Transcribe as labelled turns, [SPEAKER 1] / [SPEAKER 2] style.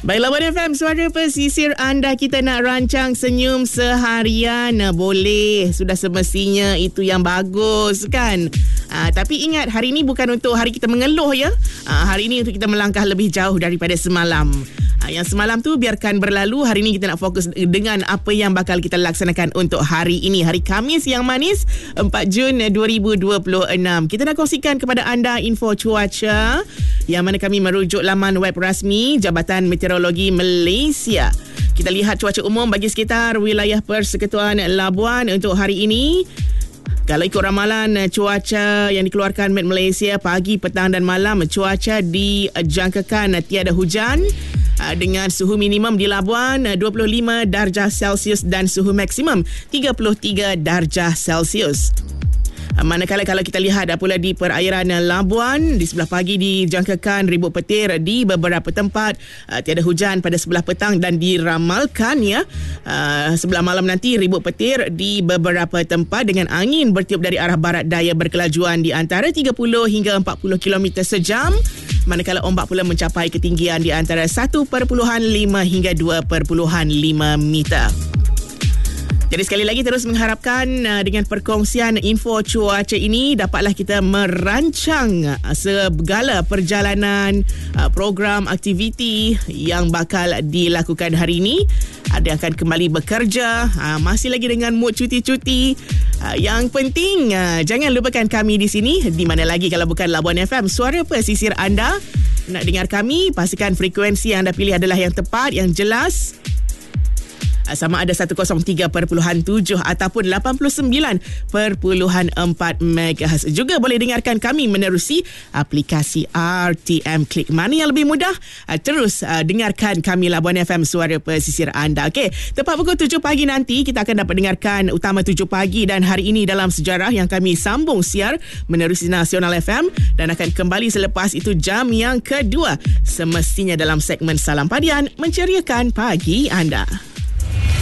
[SPEAKER 1] Baiklah, Labuan FM, suara pesisir anda. Kita nak rancang senyum seharian. Boleh, sudah semestinya itu yang bagus kan. Tapi ingat, hari ini bukan untuk hari kita mengeluh ya. Hari ini untuk kita melangkah lebih jauh daripada semalam. Yang semalam tu biarkan berlalu. Hari ini kita nak fokus dengan apa yang bakal kita laksanakan untuk hari ini, hari Khamis yang manis, 4 Jun 2026. Kita nak kongsikan kepada anda info cuaca yang mana kami merujuk laman web rasmi Jabatan Meteorologi Malaysia. Kita lihat cuaca umum bagi sekitar wilayah Persekutuan Labuan untuk hari ini. Kalau ikut ramalan cuaca yang dikeluarkan Met Malaysia, pagi, petang dan malam cuaca dijangkakan tiada hujan dengan suhu minimum di Labuan 25 darjah Celsius dan suhu maksimum 33 darjah Celsius. Manakala kalau kita lihat pula di perairan Labuan, di sebelah pagi dijangkakan ribut petir di beberapa tempat, tiada hujan pada sebelah petang dan diramalkan sebelah malam nanti ribut petir di beberapa tempat dengan angin bertiup dari arah barat daya berkelajuan di antara 30 hingga 40 km sejam. Manakala ombak pula mencapai ketinggian di antara 1.5 hingga 2.5 meter. Jadi sekali lagi terus mengharapkan dengan perkongsian info cuaca ini dapatlah kita merancang segala perjalanan, program, aktiviti yang bakal dilakukan hari ini. Ada yang akan kembali bekerja, masih lagi dengan mood cuti-cuti. Yang penting jangan lupakan kami di sini. Di mana lagi kalau bukan Labuan FM, suara pesisir anda. Nak dengar kami, pastikan frekuensi yang anda pilih adalah yang tepat, yang jelas. Sama ada 103.7 ataupun 89.4 MHz. Juga boleh dengarkan kami menerusi aplikasi RTM Klik. Mana yang lebih mudah? Terus dengarkan kami Labuan FM, suara pesisir anda. Okey, tepat pukul 7 pagi nanti kita akan dapat dengarkan Utama 7 Pagi dan Hari Ini Dalam Sejarah yang kami sambung siar menerusi Nasional FM dan akan kembali selepas itu jam yang kedua semestinya dalam segmen Salam Padian menceriakan pagi anda.